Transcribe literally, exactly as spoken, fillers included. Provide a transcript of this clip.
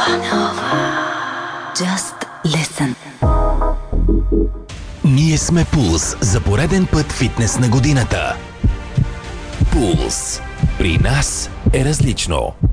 Just listen. Ние сме Пулс. За пореден път фитнес на годината. Пулс. При нас е различно.